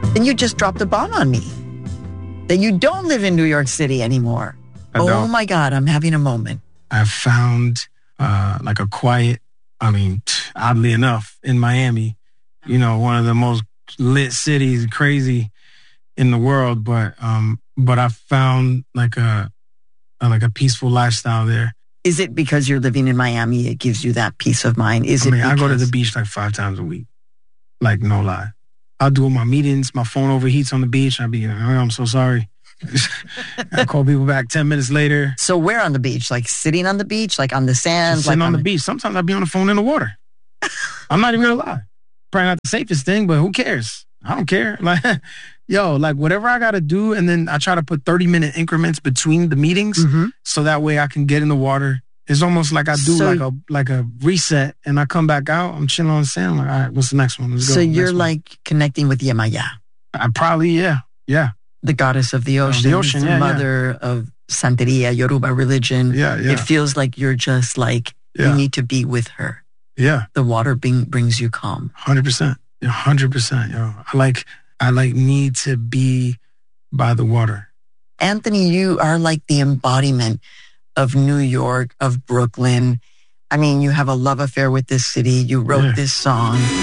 Then you just dropped a bomb on me. That you don't live in New York City anymore. I don't. Oh my God, I'm having a moment. I found like a quiet, oddly enough, in Miami, one of the most lit cities, crazy in the world. But I found like a peaceful lifestyle there. Is it because you're living in Miami, it gives you that peace of mind? I go to the beach like 5 times a week. Like, no lie. I'll do my meetings. My phone overheats on the beach. I'll be, I'm so sorry. I call people back 10 minutes later. So where on the beach? Like sitting on the beach? Like on the sand? Just sitting on the beach. Sometimes I'll be on the phone in the water. I'm not even going to lie. Probably not the safest thing, but who cares? I don't care. Like, whatever I got to do. And then I try to put 30-minute increments between the meetings. Mm-hmm. So that way I can get in the water. It's almost like I do like a reset, and I come back out. I'm chilling on the sand. I'm like, all right, what's the next one? Let's go. So you're like connecting with Yemaya. I probably, yeah. The goddess of the ocean. The mother of Santeria, Yoruba religion. Yeah. It feels like you're just like, you need to be with her. Yeah. The water brings you calm. 100%. 100%. Yo. I need to be by the water. Anthony, you are like the embodiment of New York, of Brooklyn. I mean, you have a love affair with this city. You wrote this song.